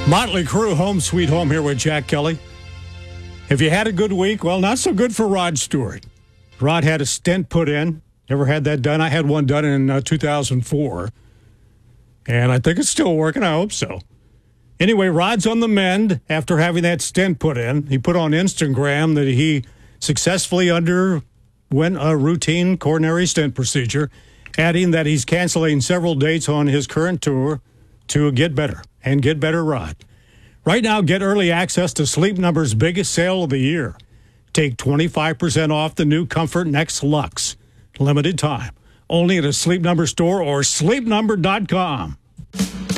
Motley Crue, Home Sweet Home, here with Jack Kelly. Have you had a good week? Well, not so good for Rod Stewart. Rod had a stent put in. Never had that done. I had one done in 2004. And I think it's still working. I hope so. Anyway, Rod's on the mend after having that stent put in. He put on Instagram that he successfully underwent a routine coronary stent procedure, adding that he's canceling several dates on his current tour to get better and get better Rod. Right now, get early access to Sleep Number's biggest sale of the year. Take 25% off the new Comfort Next Lux. Limited time. Only at a Sleep Number store or sleepnumber.com.